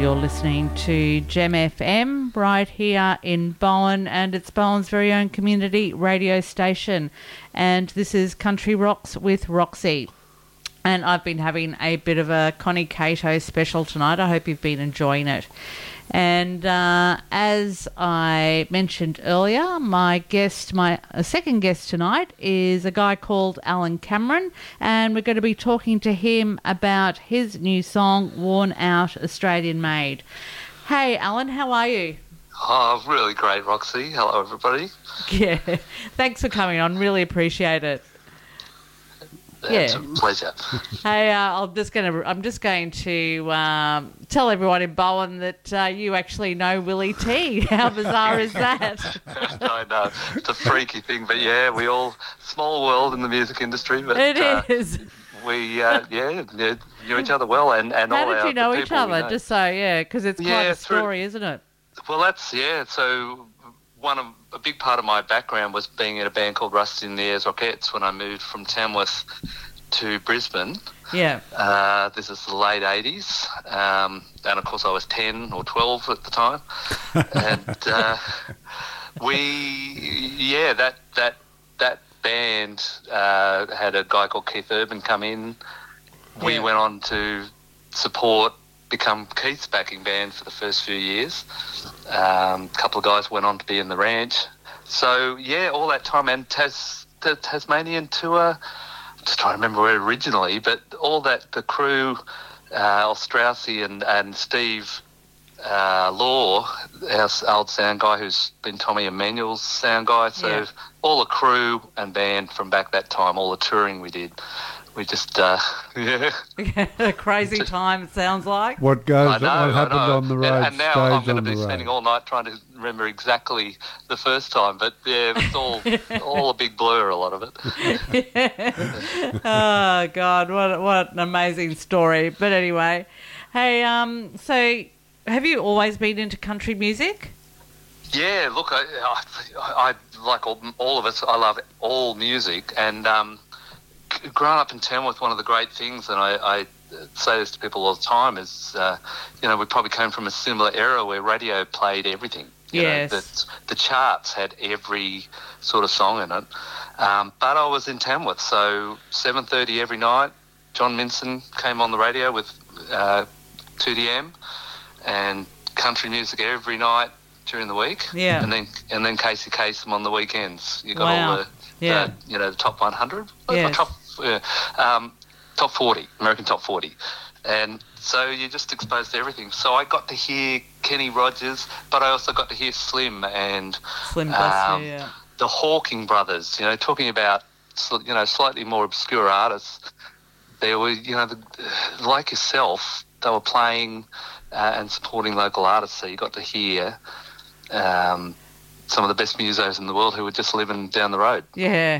You're listening to Gem FM right here in Bowen, and it's Bowen's very own community radio station. And this is Country Rocks with Roxy. And I've been having a bit of a Connie Cato special tonight. I hope you've been enjoying it. And as I mentioned earlier, my second guest tonight is a guy called Alan Cameron, and we're going to be talking to him about his new song, Worn Out Australian Made. Hey, Alan, how are you? Oh, really great, Roxy. Hello, everybody. Yeah, thanks for coming on. Really appreciate it. It's a pleasure. Hey, I'm just going to tell everyone in Bowen that you actually know Willie T. How bizarre is that? I know. It's a freaky thing, but yeah, we all, small world in the music industry. But it is. We, knew each other well. And how all did you know each other? Just so, because it's quite a story, isn't it? Well, so a big part of my background was being in a band called Rusty and the Ayers Rockettes when I moved from Tamworth to Brisbane. Yeah. This is the late 80s. And, of course, I was 10 or 12 at the time. And that band had a guy called Keith Urban come in. We went on to become Keith's backing band for the first few years. A couple of guys went on to be in the Ranch. So, all that time. And the Tasmanian tour, I'm just trying to remember where originally, but all that, the crew, Straussy and Steve Law, our old sound guy who's been Tommy Emmanuel's sound guy. So all the crew and band from back that time, all the touring we did. We just, a crazy time, it sounds like. What happened on the road? And now I'm going to be spending all night trying to remember exactly the first time. But yeah, it's all a big blur, a lot of it. Oh God, what an amazing story. But anyway, hey, so have you always been into country music? Yeah, look, I like all of us. I love all music, and growing up in Tamworth, one of the great things, and I say this to people all the time, is, we probably came from a similar era where radio played everything. Yes. The charts had every sort of song in it. But I was in Tamworth, so 7:30 every night, John Minson came on the radio with 2DM, and country music every night during the week. Yeah. And then Casey Kasem on the weekends. You got all the top 100. Yes. Top 40, American Top 40. And so you're just exposed to everything. So I got to hear Kenny Rogers, but I also got to hear Slim and the Hawking Brothers, talking about, slightly more obscure artists. They were, like yourself, they were playing and supporting local artists. So you got to hear some of the best musos in the world who were just living down the road. Yeah.